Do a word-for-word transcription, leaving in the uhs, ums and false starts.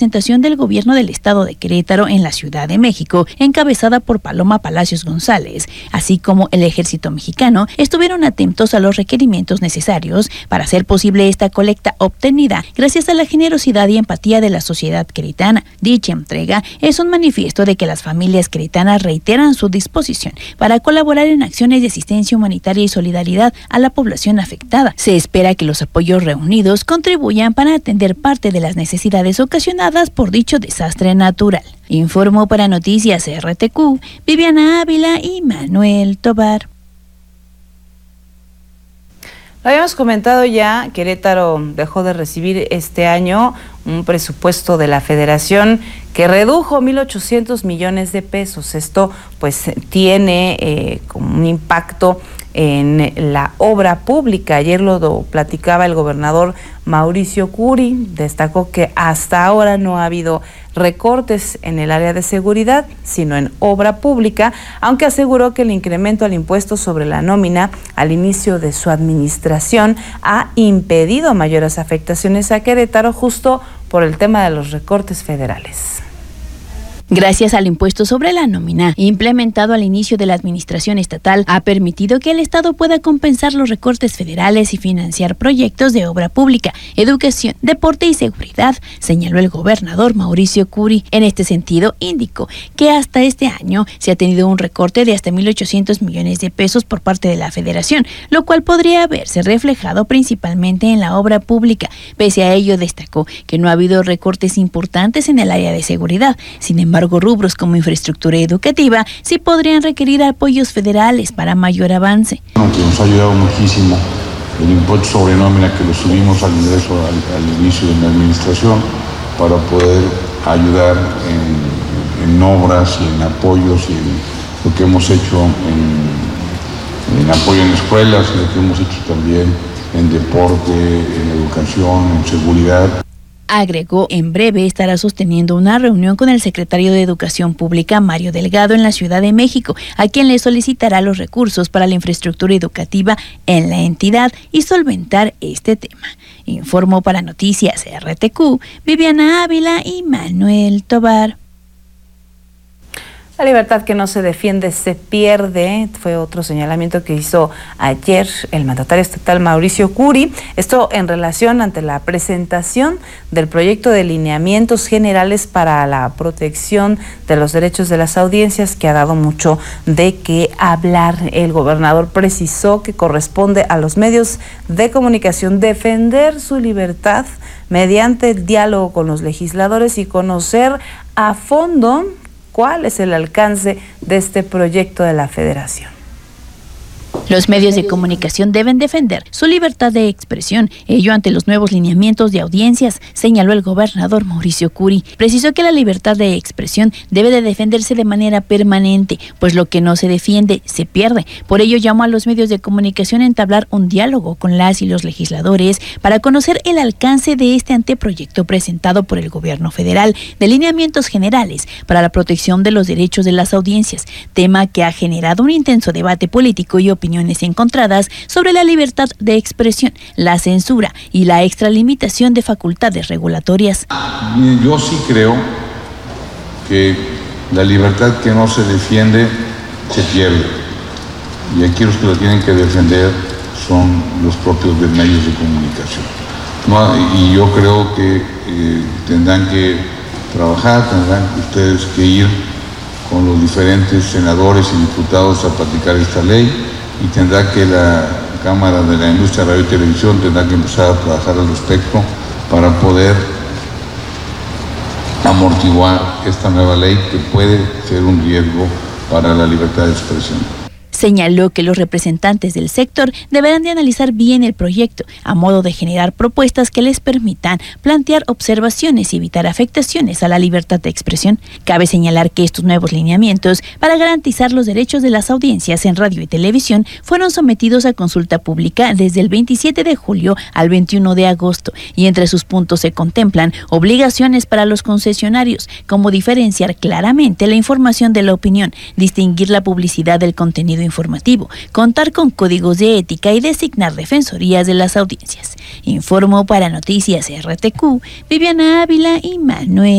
representación del gobierno del estado de Querétaro en la Ciudad de México, encabezada por Paloma Palacios González, así como el ejército mexicano, estuvieron atentos a los requerimientos necesarios para hacer posible esta colecta obtenida gracias a la generosidad y empatía de la sociedad queretana. Dicha entrega es un manifiesto de que las familias queretanas reiteran su disposición para colaborar en acciones de asistencia humanitaria y solidaridad a la población afectada. Se espera que los apoyos reunidos contribuyan para atender parte de las necesidades ocasionadas por dicho desastre natural. Informó para Noticias R T Q, Viviana Ávila y Manuel Tobar. Lo habíamos comentado ya, Querétaro dejó de recibir este año un presupuesto de la Federación que redujo mil ochocientos millones de pesos. Esto pues tiene eh, como un impacto en la obra pública. Ayer lo, lo platicaba el gobernador Mauricio Curi, destacó que hasta ahora no ha habido recortes en el área de seguridad, sino en obra pública, aunque aseguró que el incremento al impuesto sobre la nómina al inicio de su administración ha impedido mayores afectaciones a Querétaro justo por el tema de los recortes federales. Gracias al impuesto sobre la nómina, implementado al inicio de la administración estatal, ha permitido que el Estado pueda compensar los recortes federales y financiar proyectos de obra pública, educación, deporte y seguridad, señaló el gobernador Mauricio Curi. En este sentido, indicó que hasta este año se ha tenido un recorte de hasta mil ochocientos millones de pesos por parte de la Federación, lo cual podría haberse reflejado principalmente en la obra pública. Pese a ello, destacó que no ha habido recortes importantes en el área de seguridad. Sin embargo, rubros como infraestructura educativa sí podrían requerir apoyos federales para mayor avance. Que nos ha ayudado muchísimo el impuesto sobre nómina, que lo subimos al ingreso al, al inicio de la administración para poder ayudar en, en obras y en apoyos y en lo que hemos hecho en, en apoyo en escuelas y lo que hemos hecho también en deporte, en educación, en seguridad. Agregó, en breve estará sosteniendo una reunión con el secretario de Educación Pública, Mario Delgado, en la Ciudad de México, a quien le solicitará los recursos para la infraestructura educativa en la entidad y solventar este tema. Informó para Noticias R T Q, Viviana Ávila y Manuel Tobar. La libertad que no se defiende se pierde, fue otro señalamiento que hizo ayer el mandatario estatal Mauricio Curi, esto en relación ante la presentación del proyecto de lineamientos generales para la protección de los derechos de las audiencias, que ha dado mucho de qué hablar. El gobernador precisó que corresponde a los medios de comunicación defender su libertad mediante el diálogo con los legisladores y conocer a fondo cuál es el alcance de este proyecto de la Federación. Los medios de comunicación deben defender su libertad de expresión, ello ante los nuevos lineamientos de audiencias, señaló el gobernador Mauricio Curi. Precisó que la libertad de expresión debe de defenderse de manera permanente, pues lo que no se defiende se pierde. Por ello llamó a los medios de comunicación a entablar un diálogo con las y los legisladores para conocer el alcance de este anteproyecto presentado por el gobierno federal de lineamientos generales para la protección de los derechos de las audiencias, tema que ha generado un intenso debate político y opiniones encontradas sobre la libertad de expresión, la censura y la extralimitación de facultades regulatorias. Yo sí creo que la libertad que no se defiende se pierde, y aquí los que lo tienen que defender son los propios medios de comunicación. No, y yo creo que eh, tendrán que trabajar, tendrán ustedes que ir con los diferentes senadores y diputados a practicar esta ley, y tendrá que la Cámara de la Industria de Radio y Televisión tendrá que empezar a trabajar al respecto para poder amortiguar esta nueva ley que puede ser un riesgo para la libertad de expresión. Señaló que los representantes del sector deberán de analizar bien el proyecto, a modo de generar propuestas que les permitan plantear observaciones y evitar afectaciones a la libertad de expresión. Cabe señalar que estos nuevos lineamientos para garantizar los derechos de las audiencias en radio y televisión fueron sometidos a consulta pública desde el veintisiete de julio al veintiuno de agosto, y entre sus puntos se contemplan obligaciones para los concesionarios, como diferenciar claramente la información de la opinión, distinguir la publicidad del contenido informativo, contar con códigos de ética y designar defensorías de las audiencias. Informó para Noticias R T Q, Viviana Ávila y Manuel